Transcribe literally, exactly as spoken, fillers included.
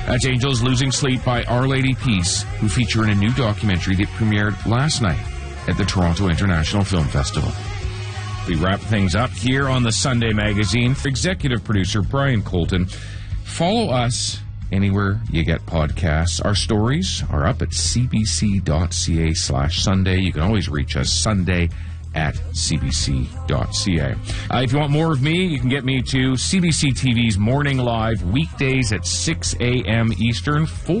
That's Angels Losing Sleep by Our Lady Peace, who feature in a new documentary that premiered last night at the Toronto International Film Festival. We wrap things up here on the Sunday Magazine. For executive producer Brian Colton, follow us anywhere you get podcasts. Our stories are up at cbc.ca slash Sunday. You can always reach us Sunday at cbc.ca. Uh, if you want more of me, you can get me to C B C T V's Morning Live weekdays at six a.m. Eastern.